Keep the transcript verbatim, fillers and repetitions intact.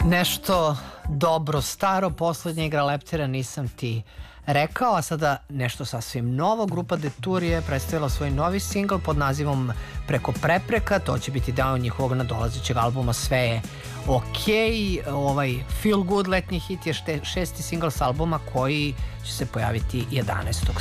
Nešto dobro, staro, poslednja igra Leptira Nisam ti rekao, a sada nešto sasvim novo. Grupa Detour je predstavila svoj novi singl pod nazivom Preko prepreka, to će biti deo njihovog nadolazećeg albuma Sve je okej. Ovaj Feel Good letnji hit je šte, šesti singl s albuma koji će se pojaviti jedanaestog